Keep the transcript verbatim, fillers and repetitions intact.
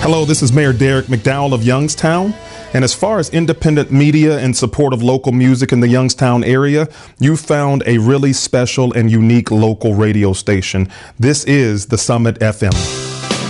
Hello, this is Mayor Derek McDowell of Youngstown. And as far as independent media in support of local music in the Youngstown area, you found a really special and unique local radio station. This is the Summit F M.